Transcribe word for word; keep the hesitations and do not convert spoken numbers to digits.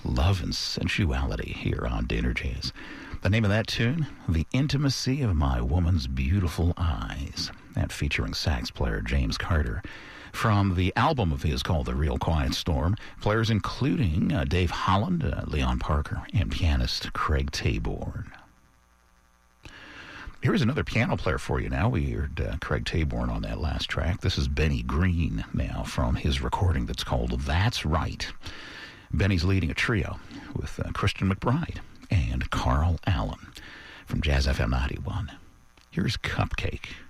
love and sensuality here on Dinner Jazz. The name of that tune, The Intimacy of My Woman's Beautiful Eyes, that featuring sax player James Carter. From the album of his called The Real Quiet Storm, players including uh, Dave Holland, uh, Leon Parker, and pianist Craig Taborn. Here's another piano player for you now. We heard uh, Craig Taborn on that last track. This is Benny Green now from his recording that's called That's Right. Benny's leading a trio with uh, Christian McBride and Carl Allen from Jazz F M ninety-one. Here's Cupcake.